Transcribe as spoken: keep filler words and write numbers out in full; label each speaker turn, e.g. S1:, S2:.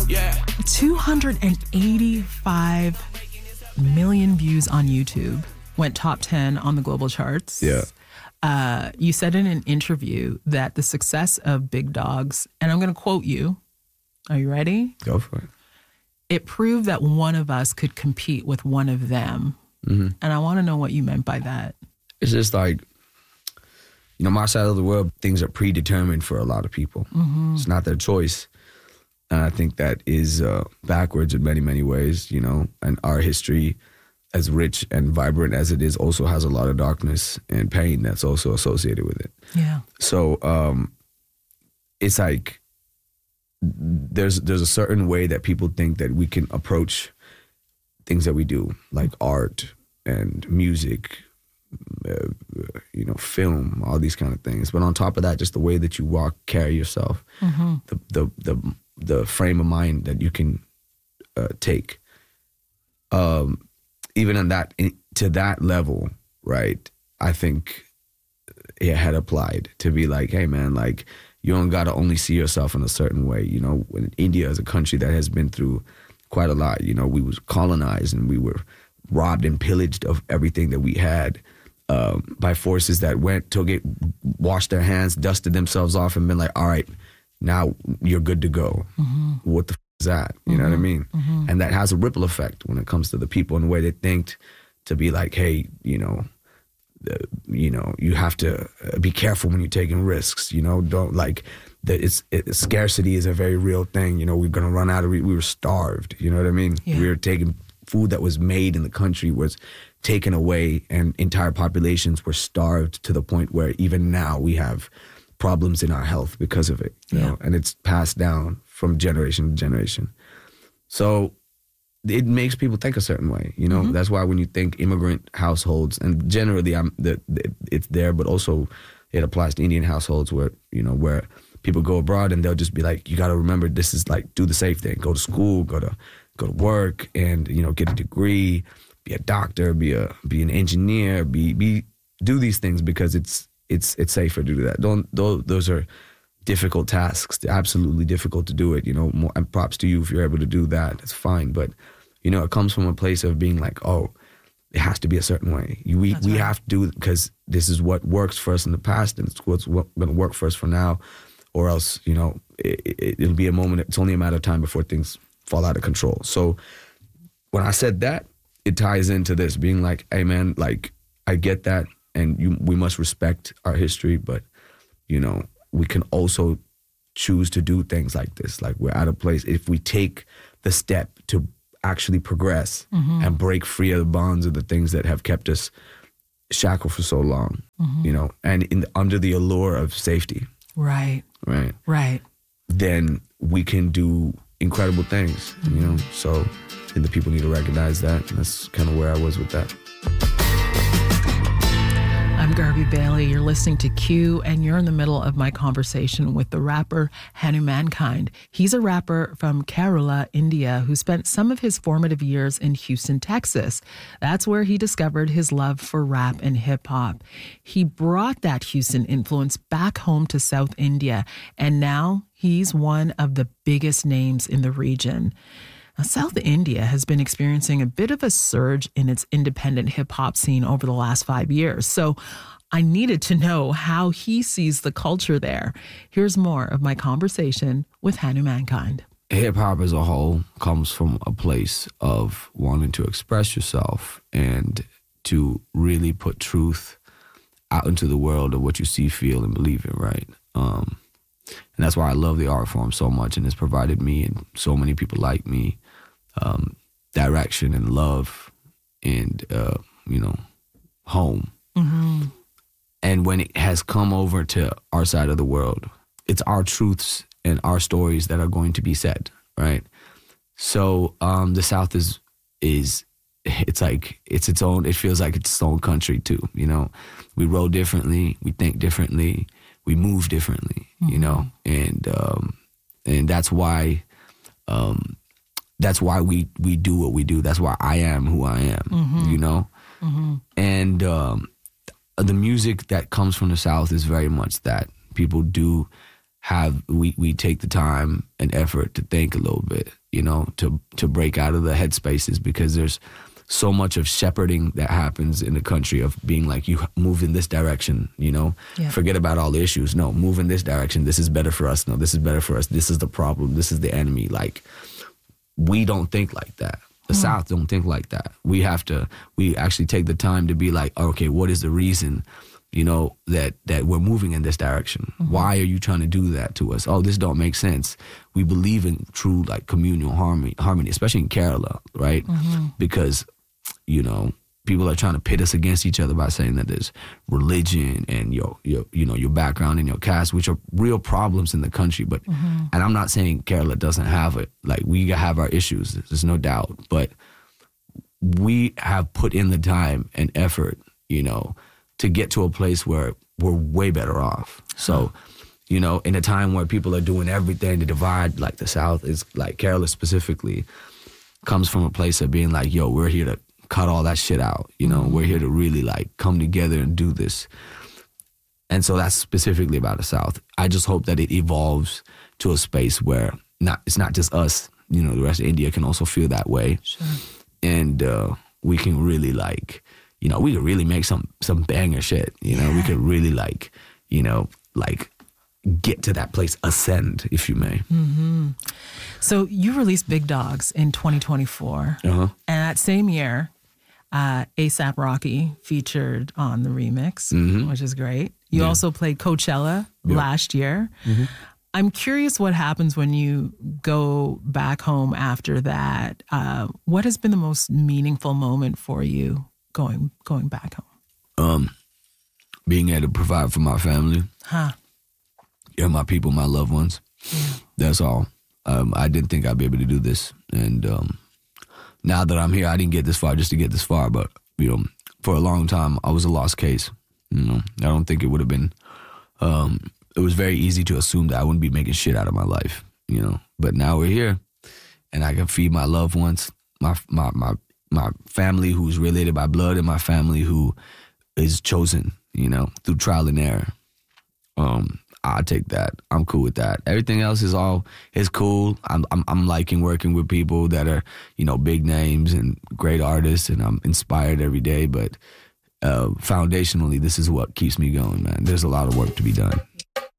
S1: Yeah.
S2: two hundred eighty-five million views on YouTube, went top ten on the global charts.
S3: Yeah.
S2: Uh, you said in an interview that the success of Big Dogs, and I'm going to quote you. Are you ready?
S3: Go for it.
S2: It proved that one of us could compete with one of them.
S3: Mm-hmm.
S2: And I want to know what you meant by that.
S3: It's just like, you know, my side of the world, things are predetermined for a lot of people.
S2: Mm-hmm.
S3: It's not their choice. And I think that is uh, backwards in many, many ways, you know, and our history, as rich and vibrant as it is, also has a lot of darkness and pain that's also associated with it.
S2: Yeah.
S3: So um, it's like there's there's a certain way that people think that we can approach things that we do, like art and music, uh, you know, film, all these kind of things. But on top of that, just the way that you walk, carry yourself,
S2: Mm-hmm.
S3: the, the the the frame of mind that you can uh, take. Um, even in that in, to that level, right? I think it had applied to be like, hey man, like you don't gotta only see yourself in a certain way. You know, when India is a country that has been through quite a lot. You know, we was colonized and we were robbed and pillaged of everything that we had um, by forces that went, took it, washed their hands, dusted themselves off, and been like, all right, now you're good to go.
S2: Mm-hmm.
S3: What the f- is that? You
S2: Mm-hmm.
S3: know what I mean?
S2: Mm-hmm.
S3: And that has a ripple effect when it comes to the people and the way they think, to be like, hey, you know, the, you know, you have to be careful when you're taking risks. You know, don't like that. It's it, scarcity is a very real thing. You know, we're gonna run out of. We were starved. You know what I mean?
S2: Yeah.
S3: We were taking food that was made in the country was taken away, and entire populations were starved to the point where even now we have problems in our health because of it. You
S2: Yeah.
S3: know, and it's passed down from generation to generation. So it makes people think a certain way, you know.
S2: Mm-hmm.
S3: That's why when you think immigrant households, and generally, I'm the, the it's there, but also it applies to Indian households where you know where people go abroad and they'll just be like, you got to remember, this is like do the safe thing, go to school, go to go to work, and you know get a degree, be a doctor, be a be an engineer, be be do these things because it's it's it's safer to do that. Don't those those are difficult tasks, absolutely difficult to do it. You know, more, and props to you if you're able to do that. It's fine, but you know, it comes from a place of being like, oh, it has to be a certain way. You, we
S2: That's
S3: we
S2: right.
S3: have to do it because this is what works for us in the past, and it's what's going to work for us for now, or else, you know, it, it, it'll be a moment. It's only a matter of time before things fall out of control. So when I said that, it ties into this being like, hey man, like I get that, and you we must respect our history, but you know, we can also choose to do things like this. Like we're at a place, if we take the step to actually progress
S2: Mm-hmm.
S3: and break free of the bonds of the things that have kept us shackled for so long,
S2: Mm-hmm.
S3: you know, and in under the allure of safety,
S2: Right.
S3: right?
S2: Right.
S3: Then we can do incredible things, you know? So I think the people need to recognize that. And that's kind of where I was with that.
S2: I'm Garvey Bailey. You're listening to Q, and you're in the middle of my conversation with the rapper Hanumankind. He's a rapper from Kerala, India, who spent some of his formative years in Houston, Texas. That's where he discovered his love for rap and hip hop. He brought that Houston influence back home to South India, and now he's one of the biggest names in the region. Now, South India has been experiencing a bit of a surge in its independent hip-hop scene over the last five years. So I needed to know how he sees the culture there. Here's more of my conversation with Hanumankind.
S3: Hip-hop as a whole comes from a place of wanting to express yourself and to really put truth out into the world of what you see, feel, and believe in, right? Um, and that's why I love the art form so much, and it's provided me and so many people like me um, direction and love and, uh, you know, home.
S2: Mm-hmm.
S3: And when it has come over to our side of the world, it's our truths and our stories that are going to be said, right? So um, the South is, is it's like, it's its own, it feels like it's its own country too, you know? We roll differently, we think differently, we move differently, mm-hmm. you know? And um, and that's why, um, that's why we, we do what we do. That's why I am who I am, mm-hmm. you know? Mm-hmm. And um, the music that comes from the South is very much that. People do have we, we take the time and effort to think a little bit, you know, to to break out of the headspaces, because there's so much of shepherding that happens in the country of being like, you move in this direction, you know,
S2: yeah.
S3: forget about all the issues. No, move in this direction. This is better for us. No, this is better for us. This is the problem. This is the enemy. Like, we don't think like that. The mm. South don't think like that. We have to, we actually take the time to be like, okay, what is the reason, you know, that, that we're moving in this direction? Mm-hmm. Why are you trying to do that to us? Oh, this don't make sense. We believe in true, like, communal harmony, harmony, especially in Kerala, right? Mm-hmm. Because, you know, people are trying to pit us against each other by saying that there's religion and your, your you know, your background and your caste, which are real problems in the country. But, mm-hmm. and I'm not saying Kerala doesn't have it. Like, we have our issues, there's no doubt. But we have put in the time and effort, you know, to get to a place where we're way better off. So, you know, in a time where people are doing everything to divide, like the South is, like Kerala specifically, comes from a place of being like, yo, we're here to cut all that shit out. You know, mm-hmm. we're here to really, like, come together and do this. And so that's specifically about the South. I just hope that it evolves to a space where not it's not just us, you know, the rest of India can also feel that way.
S2: Sure.
S3: And uh, we can really, like, you know, we could really make some some banger shit. You know,
S2: yeah.
S3: we could really, like, you know, like, get to that place, ascend, if you may.
S2: Mm-hmm. So you released Big Dogs in twenty twenty-four.
S3: Uh-huh.
S2: And that same year, uh, A$AP Rocky featured on the remix, mm-hmm. which is great. You yeah. also played Coachella yep. last year. Mm-hmm. I'm curious what happens when you go back home after that. Uh, what has been the most meaningful moment for you going going back home?
S3: Um, being able to provide for my family.
S2: Huh.
S3: Yeah, my people, my loved ones.
S2: Yeah.
S3: That's all. Um, I didn't think I'd be able to do this. And um, now that I'm here, I didn't get this far just to get this far. But, you know, for a long time, I was a lost case. You know, I don't think it would have been, um, it was very easy to assume that I wouldn't be making shit out of my life, you know. But now we're here, and I can feed my loved ones, my my my, my family who's related by blood, and my family who is chosen, you know, through trial and error. Um, I take that. I'm cool with that. Everything else is all is cool. I'm, I'm I'm liking working with people that are, you know, big names and great artists, and I'm inspired every day. But uh, foundationally, this is what keeps me going, man. There's a lot of work to be done.